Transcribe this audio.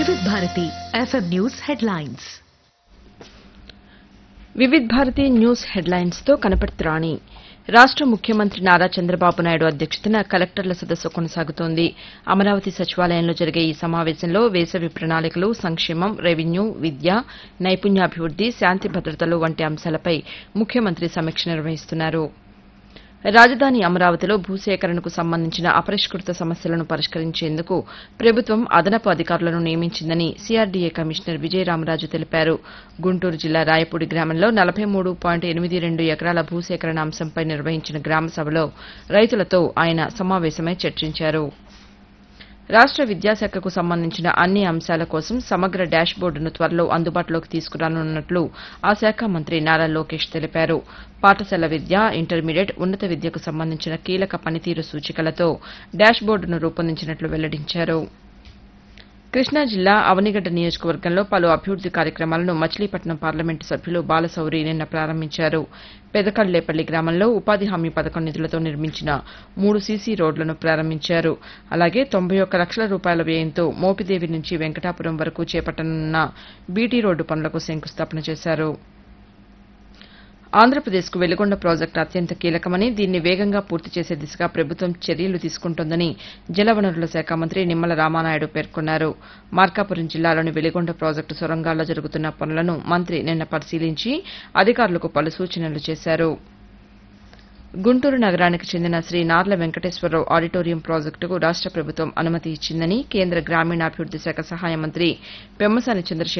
Vividh Bharati FM news headlines. Vividh Bharati news headlines తో కనపడుతురాణి. రాష్ట ముఖ్యమంత్రి నారా చంద్రబాబు నాయుడు అధ్యక్షతన కలెక్టర్ల సదస్సు కొనసాగుతోంది. అమరావతి సచివాలయంలో జరిగే ఈ సమావేశంలో వేసవి ప్రణాళికలు, సంక్షేమం, రెవెన్యూ, విద్య, నైపుణ్యాభివృద్ది, శాంతి భద్రతలు వంటి అంశాలపై ముఖ్యమంత్రి సమీక్ష నిర్వహిస్తున్నారు. రాజధాని అమరావతిలో భూసేకరణకు సంబంధించిన అపరిష్కృత సమస్యలను పరిష్కరించేందుకు ప్రభుత్వం అదనపు అధికారులను నియమించిందని సీఆర్డీఏ కమిషనర్ విజయరామరాజు తెలిపారు. గుంటూరు జిల్లా రాయపూడి గ్రామంలో 43.82 ఎకరాల భూసేకరణ అంశంపై నిర్వహించిన గ్రామ సభలో రైతులతో ఆయన సమావేశమై చర్చించారు. రాష్ట విద్యాశాఖకు సంబంధించిన అన్ని అంశాల కోసం సమగ్ర డాష్ బోర్డును త్వరలో అందుబాటులోకి తీసుకురానున్నట్లు ఆ శాఖ మంత్రి నారా లోకేష్ తెలిపారు. పాఠశాల విద్య, ఇంటర్మీడియట్, ఉన్నత విద్యకు సంబంధించిన కీలక పనితీరు సూచికలతో డాష్ బోర్డును రూపొందించినట్లు వెల్లడించారు. కృష్ణా జిల్లా అవనిగడ్డ నియోజకవర్గంలో పలు అభివృద్ది కార్యక్రమాలను మచిలీపట్నం పార్లమెంటు సభ్యులు బాలశౌరి నిన్న ప్రారంభించారు. పెదకళ్లేపల్లి గ్రామంలో ఉపాధి హామీ పథకం నిధులతో నిర్మించిన 3 సీసీ రోడ్లను ప్రారంభించారు. అలాగే 91 లక్షల రూపాయల వ్యయంతో మోపిదేవి నుంచి వెంకటాపురం వరకు చేపట్టనున్న బీటీ రోడ్డు పనులకు శంకుస్థాపన చేశారు. ఆంధ్రప్రదేశ్కు వెలిగొండ ప్రాజెక్టు అత్యంత కీలకమని, దీన్ని వేగంగా పూర్తి చేసే దిశగా ప్రభుత్వం చర్యలు తీసుకుంటోందని జలవనరుల శాఖ మంత్రి నిమ్మల రామానాయుడు పేర్కొన్నారు. మార్కాపురం జిల్లాలోని వెలిగొండ ప్రాజెక్టు సొరంగాల్లో జరుగుతున్న పనులను మంత్రి నిన్న పరిశీలించి అధికారులకు పలు సూచనలు చేశారు. గుంటూరు నగరానికి చెందిన శ్రీ నార్ల వెంకటేశ్వరరావు ఆడిటోరియం ప్రాజెక్టుకు రాష్ట ప్రభుత్వం అనుమతి ఇచ్చిందని కేంద్ర గ్రామీణాభివృద్ది శాఖ సహాయ మంత్రి పెమ్మసాని చంద్రశేఖర్